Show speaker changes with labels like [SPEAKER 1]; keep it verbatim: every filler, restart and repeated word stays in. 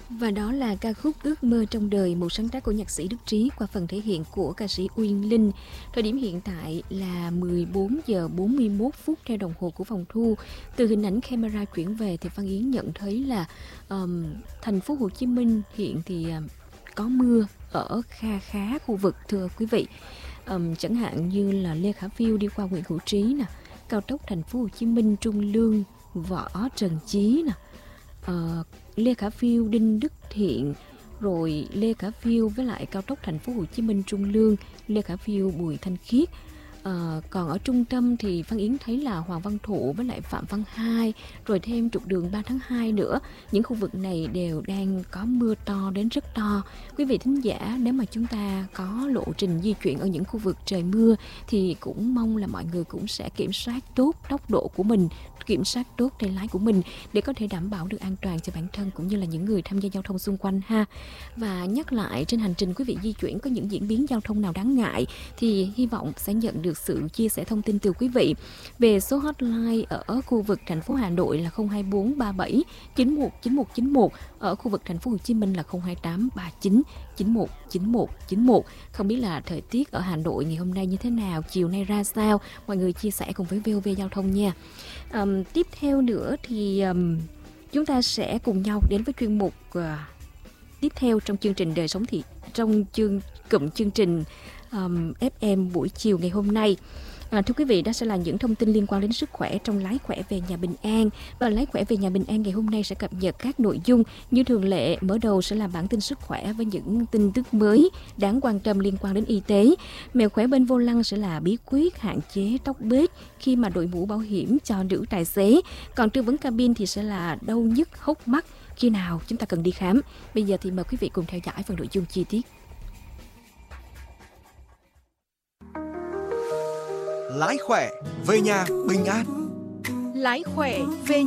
[SPEAKER 1] Và đó là ca khúc Ước mơ trong đời, một sáng tác của nhạc sĩ Đức Trí qua phần thể hiện của ca sĩ Uyên Linh. Thời điểm hiện tại là mười bốn giờ bốn mươi mốt phút theo đồng hồ của phòng thu. Từ hình ảnh camera chuyển về thì Phan Yến nhận thấy là um, thành phố Hồ Chí Minh hiện thì um, có mưa ở kha khá khu vực, thưa quý vị. Um, chẳng hạn như là Lê Khả Phiêu đi qua Nguyễn Hữu Trí nè, cao tốc thành phố Hồ Chí Minh Trung Lương Võ Trần Chí nè, uh, Lê Khả Phiêu Đinh Đức Thiện, rồi Lê Khả Phiêu với lại cao tốc thành phố Hồ Chí Minh Trung Lương, Lê Khả Phiêu Bùi Thanh Khiết. À, còn ở trung tâm thì Phan Yến thấy là Hoàng Văn Thụ với lại Phạm Văn Hai, rồi thêm trục đường ba tháng hai nữa. Những khu vực này đều đang có mưa to đến rất to. Quý vị thính giả, nếu mà chúng ta có lộ trình di chuyển ở những khu vực trời mưa thì cũng mong là mọi người cũng sẽ kiểm soát tốt tốc độ của mình, kiểm soát tốt tay lái của mình để có thể đảm bảo được an toàn cho bản thân cũng như là những người tham gia giao thông xung quanh ha. Và nhắc lại, trên hành trình quý vị di chuyển có những diễn biến giao thông nào đáng ngại thì hy vọng sẽ nhận được sự chia sẻ thông tin từ quý vị về số hotline ở khu vực thành phố Hà Nội là không hai bốn ba bảy chín một chín một chín một, ở khu vực thành phố Hồ Chí Minh là không hai tám ba chín chín một chín một chín một. Không biết là thời tiết ở Hà Nội ngày hôm nay như thế nào, chiều nay ra sao, mọi người chia sẻ cùng với vê o vê Giao thông nha. Um, tiếp theo nữa thì um, chúng ta sẽ cùng nhau đến với chuyên mục uh, tiếp theo trong chương trình đời sống thị trong chương cụm chương trình um, ép em buổi chiều ngày hôm nay. À, thưa quý vị, đó sẽ là những thông tin liên quan đến sức khỏe trong Lái Khỏe Về Nhà Bình An. Và Lái Khỏe Về Nhà Bình An ngày hôm nay sẽ cập nhật các nội dung như thường lệ. Mở đầu sẽ là bản tin sức khỏe với những tin tức mới đáng quan tâm liên quan đến y tế. Mẹo khỏe bên vô lăng sẽ là bí quyết hạn chế tóc bết khi mà đội mũ bảo hiểm cho nữ tài xế. Còn tư vấn cabin thì sẽ là đau nhức hốc mắt, khi nào chúng ta cần đi khám. Bây giờ thì mời quý vị cùng theo dõi phần nội dung chi tiết.
[SPEAKER 2] Lái khỏe về nhà bình an.
[SPEAKER 3] Lái khỏe về